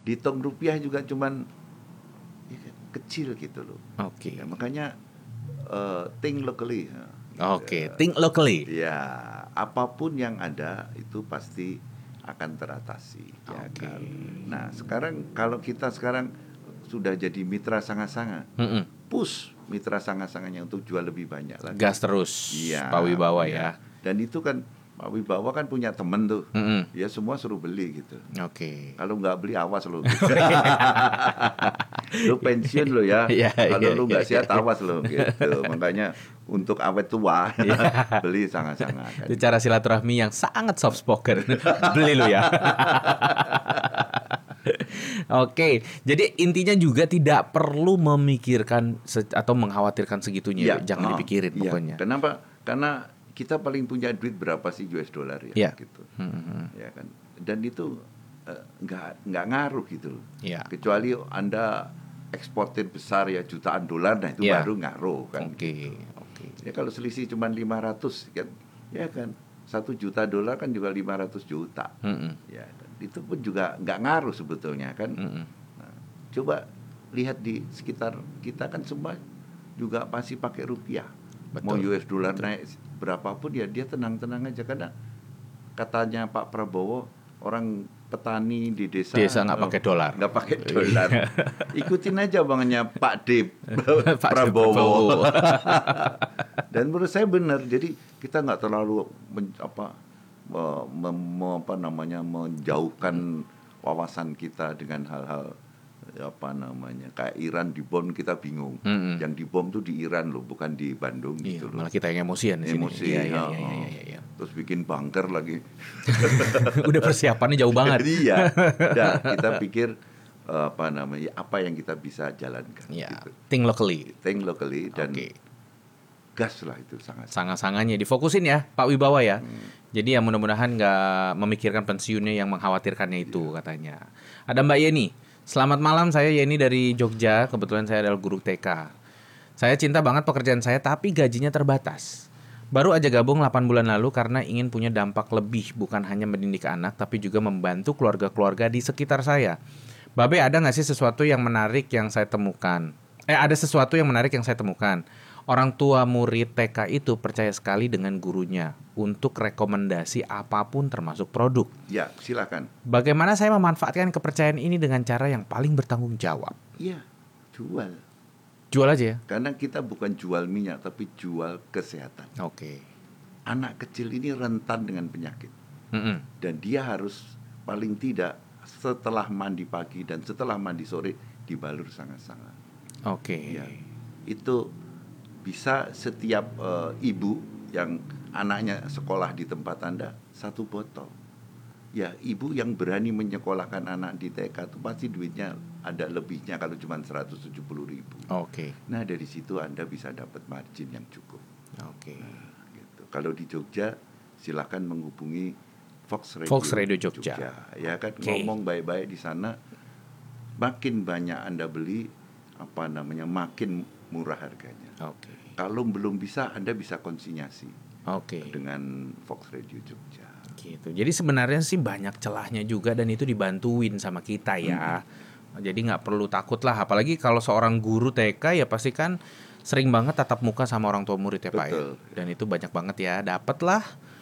dihitung rupiah juga cuman ya, kecil gitu loh. Oke. Ya, makanya think locally. Oke, think locally. Ya, apapun yang ada itu pasti akan teratasi. Ya Oke. kan? Nah, sekarang kalau kita sekarang sudah jadi mitra sanga-sanga, push mitra sanga-sanganya untuk jual lebih banyak lagi. Gas terus, Iya, Pak Wibawa iya. ya. Dan itu kan Pak Wibawa kan punya temen tuh, ya semua suruh beli gitu. Oke. Kalau nggak beli awas lo. Lu pensiun lo ya. Kalau lu nggak sehat awas lo gitu. Makanya untuk awet tua beli sanga-sanga. Kan. Itu cara silaturahmi yang sangat soft spoken. Beli lo ya. Oke, jadi intinya juga tidak perlu memikirkan atau mengkhawatirkan segitunya, jangan dipikirin pokoknya. Kenapa? Karena kita paling punya duit berapa sih US dollar ya, gitu. Ya kan. Dan itu nggak ngaruh gitu. Kecuali Anda eksportir besar ya jutaan dolar, nah itu baru ngaruh kan. Oke. Ya kalau selisih cuma 500 kan, ya kan. 1 juta dolar kan juga 500 juta. Ya kan. Itu pun juga nggak ngaruh sebetulnya kan. Nah, coba lihat di sekitar kita kan semua juga pasti pakai rupiah. Betul. Mau US dollar naik berapapun ya dia tenang-tenang aja, karena katanya Pak Prabowo orang petani di desa nggak pakai dolar, nggak pakai dolar. Ikutin aja bangnya Pak D Prabowo. Dan menurut saya benar. Jadi kita nggak terlalu menjauhkan wawasan kita dengan hal-hal kayak Iran dibom kita bingung. Yang dibom tuh di Iran loh, bukan di Bandung gitu loh. Malah kita yang emosian di sini. Iya. Terus bikin bunker lagi. Udah persiapannya jauh banget. Iya. Nah, kita pikir apa yang kita bisa jalankan. Gitu. Think locally dan gas lah itu sangat-sangatnya difokusin ya Pak Wibawa ya. Jadi ya mudah-mudahan nggak memikirkan pensiunnya yang mengkhawatirkannya itu katanya. Ada Mbak Yeni. Selamat malam, saya Yeni dari Jogja. Kebetulan saya adalah guru TK. Saya cinta banget pekerjaan saya, tapi gajinya terbatas. Baru aja gabung 8 bulan lalu karena ingin punya dampak lebih, bukan hanya mendidik anak, tapi juga membantu keluarga-keluarga di sekitar saya. Babe, ada nggak sih sesuatu yang menarik yang saya temukan? Ada sesuatu yang menarik yang saya temukan. Orang tua murid TK itu percaya sekali dengan gurunya untuk rekomendasi apapun termasuk produk. Ya, silakan. Bagaimana saya memanfaatkan kepercayaan ini dengan cara yang paling bertanggung jawab? Iya, jual. Jual aja ya? Karena kita bukan jual minyak, tapi jual kesehatan. Oke. Anak kecil ini rentan dengan penyakit. Dan dia harus paling tidak setelah mandi pagi dan setelah mandi sore dibalur sangat-sangat. Oke. Ya, itu bisa setiap ibu yang anaknya sekolah di tempat Anda 1 botol. Ya, ibu yang berani menyekolahkan anak di TK itu pasti duitnya ada lebihnya kalau cuma 170.000. Oke. Nah, dari situ Anda bisa dapat margin yang cukup. Oke. Nah, gitu. Kalau di Jogja silakan menghubungi Fox Radio Jogja. Ya kan, ngomong baik-baik di sana. Makin banyak Anda beli, makin murah harganya. Oke. Kalau belum bisa, Anda bisa konsinyasi. Oke. Dengan Fox Radio Jogja. Gitu. Jadi sebenarnya sih banyak celahnya juga dan itu dibantuin sama kita ya. Jadi nggak perlu takut lah. Apalagi kalau seorang guru TK ya pasti kan sering banget tatap muka sama orang tua murid ya Pak ya. Dan itu banyak banget ya. Dapet lah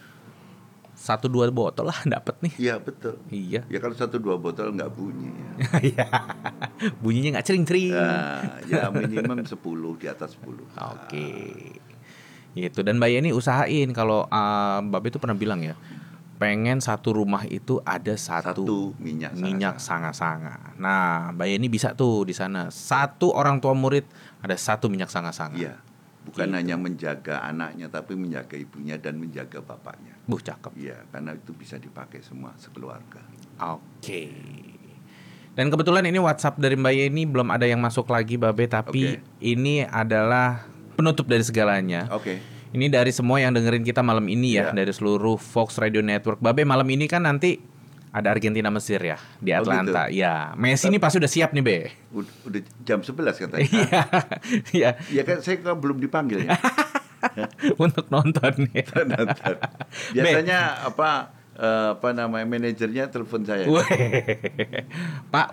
1-2 botol lah dapet nih. Iya betul. Iya. Ya kalau 1-2 botol nggak bunyi. Iya. Bunyinya nggak cering-cering. Ya minimum 10, di atas 10. Oke. Gitu. Dan Mbak Yeni usahain kalau Mbak itu pernah bilang ya, pengen satu rumah itu ada satu minyak sanga-sanga. Nah, Mbak Yeni bisa tuh di sana. 1 orang tua murid ada 1 minyak sanga-sanga. Iya. Bukan hanya menjaga anaknya, tapi menjaga ibunya dan menjaga bapaknya. Cakep. Iya, karena itu bisa dipakai semua sekeluarga. Oke. Dan kebetulan ini WhatsApp dari Mbak Yeni belum ada yang masuk lagi, Babe, tapi ini adalah penutup dari segalanya. Oke. Ini dari semua yang dengerin kita malam ini ya, dari seluruh Fox Radio Network. Babe, malam ini kan nanti ada Argentina Mesir ya di Atlanta. Gitu. Ya, Messi ini pasti udah siap nih, Be. Udah jam 11 katanya. Iya. Ya kan saya belum dipanggil ya. Untuk nonton nih. Biasanya manajernya telepon saya. Pak